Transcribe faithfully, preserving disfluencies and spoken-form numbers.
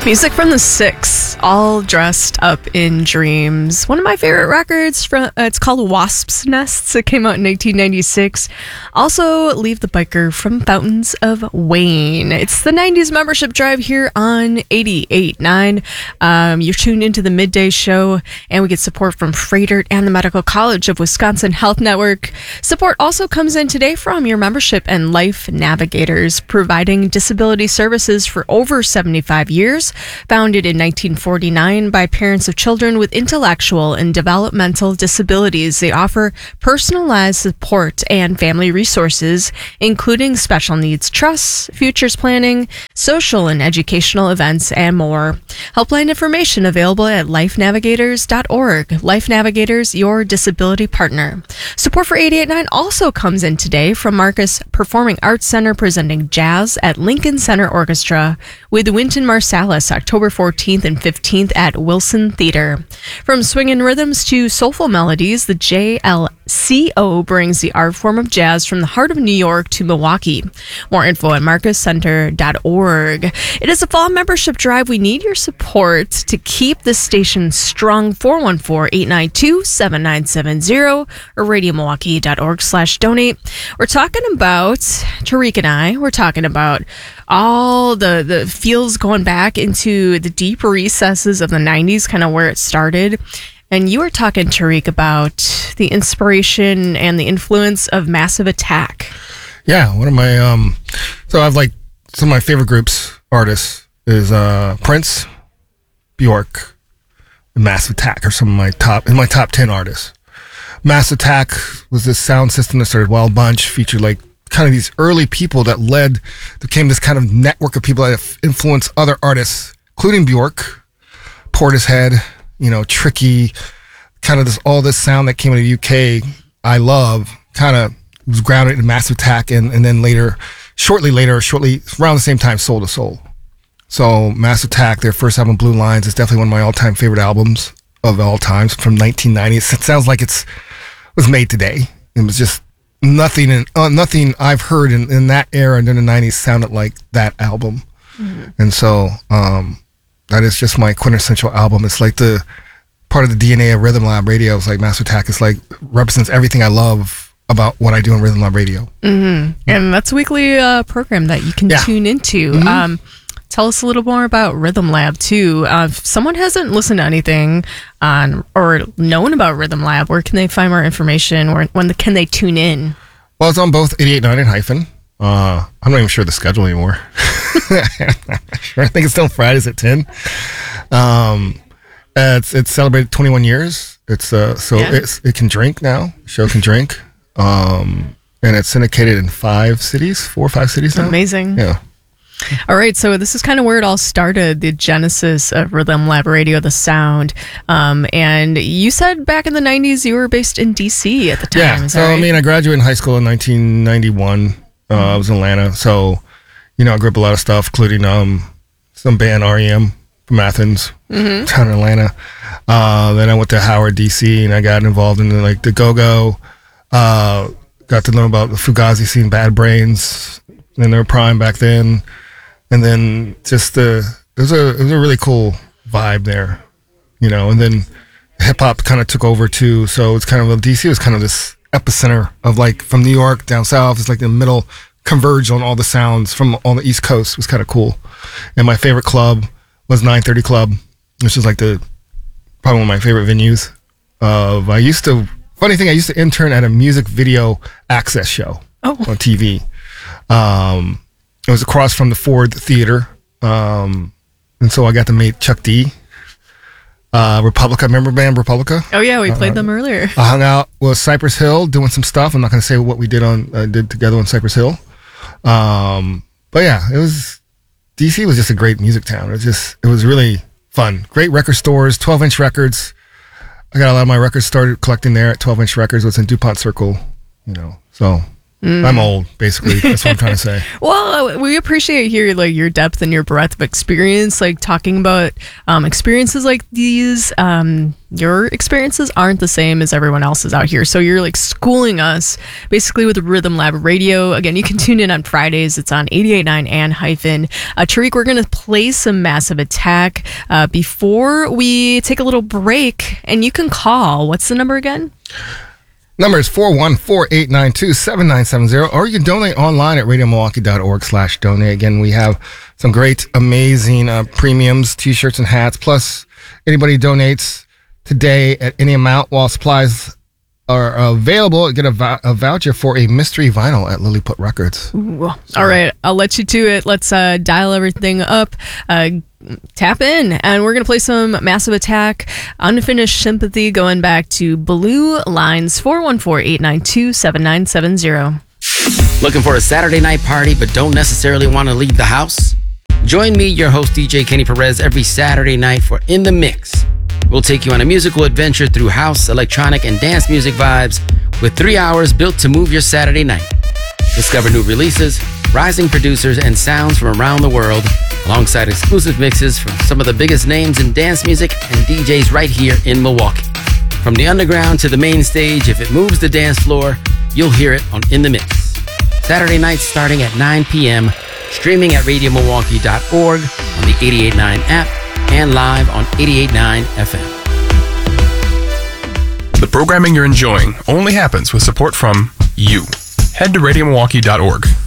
Music from the Six, all dressed up in dreams. One of my favorite records, from uh, it's called Wasp's Nests. It came out in nineteen ninety-six. Also, Leave the Biker from Fountains of Wayne. It's the nineties membership drive here on eighty-eight point nine. Um, you're tuned into the midday show, and we get support from Freighter and the Medical College of Wisconsin Health Network. Support also comes in today from your membership and Life Navigators, providing disability services for over seventy-five years. Founded in nineteen forty-nine by parents of children with intellectual and developmental disabilities, they offer personalized support and family resources, including special needs trusts, futures planning, social and educational events, and more. Helpline information available at life navigators dot org. Life Navigators, your disability partner. Support for eighty-eight point nine also comes in today from Marcus Performing Arts Center, presenting jazz at Lincoln Center Orchestra with Wynton Marsalis, October fourteenth and fifteenth at Wilson Theater. From swinging rhythms to soulful melodies, the J L C O brings the art form of jazz from the heart of New York to Milwaukee. More info at marcus center dot org. It is a fall membership drive. We need your support to keep the station strong. four one four, eight nine two, seven nine seven zero or radio milwaukee dot org slash donate. We're talking about, Tariq and I, we're talking about all the, the feels going back into the deep recesses of the nineties, kind of where it started. And you were talking, Tariq, about the inspiration and the influence of Massive Attack. Yeah, one of my, um, so I have like, some of my favorite groups, artists, is uh, Prince, Bjork, and Massive Attack are some of my top, in my top ten artists. Massive Attack was this sound system that started Wild Bunch, featured like kind of these early people that led, became this kind of network of people that have influenced other artists, including Bjork, Portishead, you know, Tricky, kind of this, all this sound that came out of the U K, I love, kind of was grounded in Massive Attack, and, and then later, shortly later, shortly, around the same time, Soul to Soul. So Massive Attack, their first album, Blue Lines, is definitely one of my all-time favorite albums of all times, from nineteen ninety. It sounds like it's was made today. It was just nothing in, uh, nothing I've heard in, in that era in the nineties sounded like that album. Mm-hmm. And so um, that is just my quintessential album. It's like the part of the D N A of Rhythm Lab Radio. It's like Massive Attack. It's like represents everything I love about what I do in Rhythm Lab Radio. Mm-hmm. And that's a weekly uh, program that you can yeah. tune into. Mm-hmm. Um, tell us a little more about Rhythm Lab, too. Uh, if someone hasn't listened to anything on or known about Rhythm Lab, where can they find more information? Or when the, can they tune in? Well, it's on both eighty-eight point nine and Hyphen. Uh, I'm not even sure of the schedule anymore. Sure. I think it's still Fridays at ten. Um, it's it's celebrated twenty-one years. It's uh, so yeah. it's, it can drink now. The show can drink. Um, and it's syndicated in five cities, four or five cities now. Amazing. Yeah. All right, so this is kind of where it all started, the genesis of Rhythm Lab Radio, the sound. Um, and you said back in the nineties you were based in D C at the time. Yeah, is so that right? I mean, I graduated in high school in nineteen ninety-one. Uh, I was in Atlanta, so, you know, I grew up a lot of stuff, including um, some band R E M from Athens, mm-hmm. down in Atlanta. Uh, then I went to Howard, D C, and I got involved in the, like the go-go. Uh, got to learn about the Fugazi scene, Bad Brains, in their prime back then. And then just the, it was a, it was a really cool vibe there, you know, and then hip hop kind of took over too. So it's kind of, D C was kind of this epicenter of like from New York down south. It's like the middle converged on all the sounds from on the East Coast. It was kind of cool. And my favorite club was nine thirty Club, which is like the, probably one of my favorite venues. Of, I used to, funny thing, I used to intern at a music video access show oh. on T V. Um, It was across from the Ford Theater, um, and so I got to meet Chuck D. Uh, Republica, remember band Republica? Oh yeah, we played uh, them earlier. I hung out with Cypress Hill doing some stuff. I'm not going to say what we did on uh, did together on Cypress Hill, um, but yeah, it was D C was just a great music town. It was just it was really fun. Great record stores, twelve inch records. I got a lot of my records started collecting there at twelve inch Records. It was in DuPont Circle, you know, so. Mm. I'm old, basically. That's what I'm trying to say. Well, we appreciate here like your depth and your breadth of experience, like talking about um, experiences like these. Um, your experiences aren't the same as everyone else's out here. So you're like schooling us basically with Rhythm Lab Radio. Again, you can tune in on Fridays. It's on eighty-eight point nine and hyphen. Uh, Tariq, we're going to play some Massive Attack uh, before we take a little break. And you can call. What's the number again? Number is four one four, eight nine two, seven nine seven zero, or you can donate online at radio milwaukee dot org slash donate. Again, we have some great, amazing uh, premiums, t-shirts and hats, plus anybody donates today at any amount while supplies are available, get a, vou- a voucher for a mystery vinyl at Lilliput Records. Ooh. All right, I'll let you to it. Let's uh, dial everything up. Uh, tap in, and we're going to play some Massive Attack, Unfinished Sympathy, going back to Blue Lines, four one four, eight nine two, seven nine seven zero. Looking for a Saturday night party but don't necessarily want to leave the house? Join me, your host D J Kenny Perez, every Saturday night for In the Mix. We'll take you on a musical adventure through house, electronic, and dance music vibes with three hours built to move your Saturday night. Discover new releases, rising producers, and sounds from around the world, alongside exclusive mixes from some of the biggest names in dance music and D Js right here in Milwaukee. From the underground to the main stage, if it moves the dance floor, you'll hear it on In the Mix. Saturday nights starting at nine p.m., streaming at radio milwaukee dot org, on the eighty-eight point nine app, and live on eighty-eight point nine F M. The programming you're enjoying only happens with support from you. Head to radio milwaukee dot org.